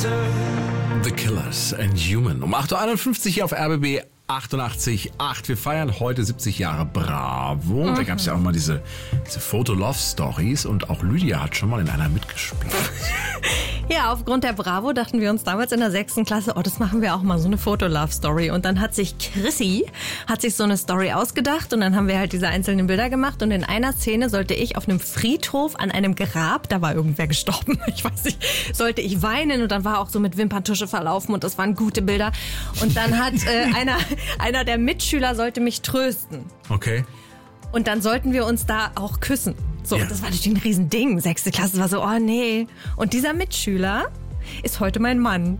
The Killers and Human. Um 8.51 Uhr hier auf RBB 88.8. Wir feiern heute 70 Jahre Bravo. Und da gab es ja auch mal diese Foto-Love-Stories. Und auch Lydia hat schon mal in einer mitgespielt. Ja, aufgrund der Bravo dachten wir uns damals in der 6. Klasse, das machen wir auch mal, so eine Foto-Love-Story. Und dann hat sich Chrissy so eine Story ausgedacht und dann haben wir halt diese einzelnen Bilder gemacht. Und in einer Szene sollte ich auf einem Friedhof an einem Grab, da war irgendwer gestorben, ich weiß nicht, sollte ich weinen und dann war auch so mit Wimperntusche verlaufen und das waren gute Bilder. Und dann hat einer der Mitschüler sollte mich trösten. Okay. Und dann sollten wir uns da auch küssen. So, Ja. Das war natürlich ein Riesending. 6. Klasse war so, oh nee. Und dieser Mitschüler ist heute mein Mann.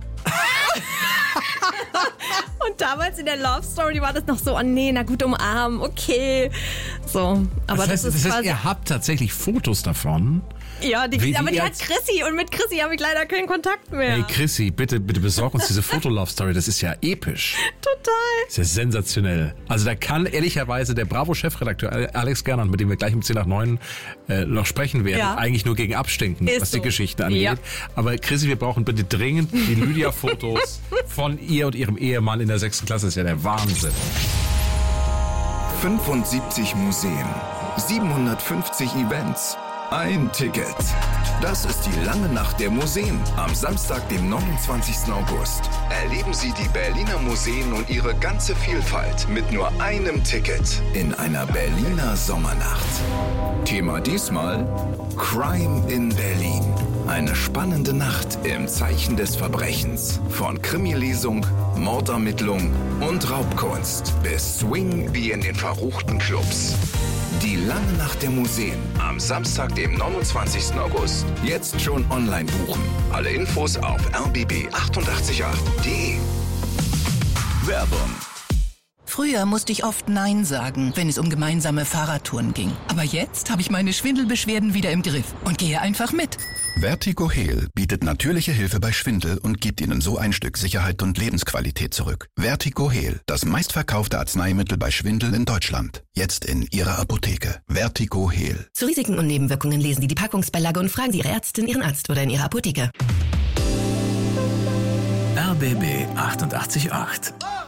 Und damals in der Love Story war das noch so, oh nee, na gut, umarmen, okay. So, aber Das heißt, quasi, ihr habt tatsächlich Fotos davon? ja, wie die ihr hat Chrissy und mit Chrissy habe ich leider keinen Kontakt mehr. Hey Chrissy, bitte besorg uns diese Foto-Love-Story. Das ist ja episch. Total. Das ist ja sensationell. Also da kann ehrlicherweise der Bravo-Chefredakteur Alex Gernand, mit dem wir gleich um 10 nach 9 noch sprechen werden, Ja. eigentlich nur gegen abstinken, Ist was die so. Geschichte angeht. Ja. Aber Chrissy, wir brauchen bitte dringend die Lydia-Fotos von ihr und ihrem Ehemann in der 6. Klasse. Das ist ja der Wahnsinn. 75 Museen, 750 Events, ein Ticket. Das ist die lange Nacht der Museen am Samstag, dem 29. August. Erleben Sie die Berliner Museen und ihre ganze Vielfalt mit nur einem Ticket in einer Berliner Sommernacht. Thema diesmal Crime in Berlin. Eine spannende Nacht im Zeichen des Verbrechens. Von Krimi-Lesung, Mordermittlung und Raubkunst bis Swing wie in den verruchten Clubs. Die lange Nacht der Museen am Samstag, dem 29. August. Jetzt schon online buchen. Alle Infos auf rbb888.de. Werbung. Früher musste ich oft Nein sagen, wenn es um gemeinsame Fahrradtouren ging. Aber jetzt habe ich meine Schwindelbeschwerden wieder im Griff und gehe einfach mit. Vertigo Heal bietet natürliche Hilfe bei Schwindel und gibt Ihnen so ein Stück Sicherheit und Lebensqualität zurück. Vertigo Heal, das meistverkaufte Arzneimittel bei Schwindel in Deutschland. Jetzt in Ihrer Apotheke. Vertigo Heal. Zu Risiken und Nebenwirkungen lesen Sie die Packungsbeilage und fragen Sie Ihre Ärztin, Ihren Arzt oder in Ihrer Apotheke. RBB 88.8.